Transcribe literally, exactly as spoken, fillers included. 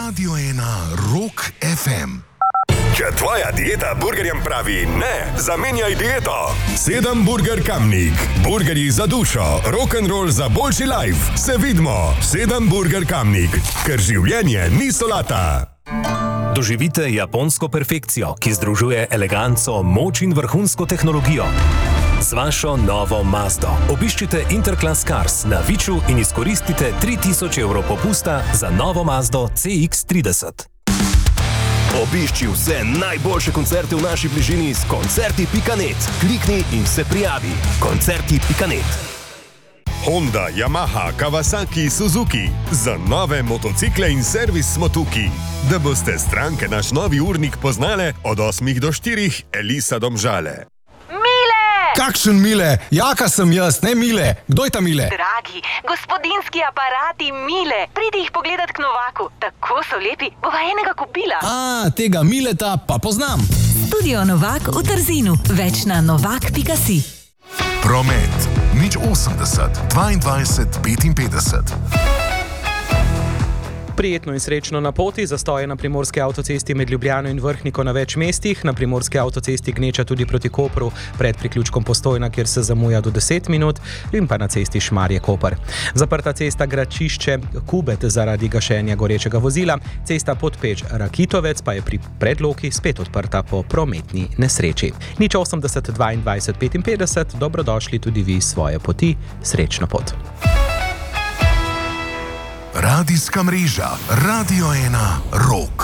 Radio ena Rock ef em. Če tvoja dieta burgerjem pravi ne, zamenjaj dieto. Sedem Burger Kamnik. Burgerji za dušo, rock'n'roll za boljši life. Se vidimo. Sedem Burger Kamnik. Ker življenje ni solata. Doživite japonsko perfekcijo, ki združuje eleganco, moč in vrhunsko tehnologijo. Z vašo novo Mazdo obiščite Interclass Cars na Viču in izkoristite tri tisoč evrov popusta za novo Mazdo C X trideset. Obišči vse najboljše koncerte v naši bližini s koncerti pika net. Klikni in se prijavi. koncerti pika net. Honda, Yamaha, Kawasaki, Suzuki. Za nove motocikle in servis smo tukaj. Da boste stranke naš novi urnik poznale od osmih do štirih, Elisa Domžale. Kakšen Mile? Jaka sem jaz, ne Mile. Kdo je ta Mile? Dragi, gospodinski aparati Mile. Pridi jih pogledat k Novaku. Tako so lepi, bova enega kupila. A, tega Mileta pa poznam. Studio Novak v Trzinu. Več na novak pika si. Promet. Nič osemdeset, dvaindvajset, petinpetdeset. Prijetno in srečno na poti, zastoje na primorski avtocesti med Ljubljano in Vrhniko na več mestih, na primorski avtocesti gneča tudi proti Kopru pred priključkom Postojna, kjer se zamuja do deset minut, in pa na cesti Šmarje-Koper. Zaprta cesta Gračišče Kubet zaradi gašenja gorečega vozila, cesta Podpeč-Rakitovec pa je pri Predloki spet odprta po prometni nesreči. Nič osemdeset, dvaindvajset, petinpetdeset, dobrodošli tudi vi svoje poti, srečno pot. Radijska mreža Radio ena Rock.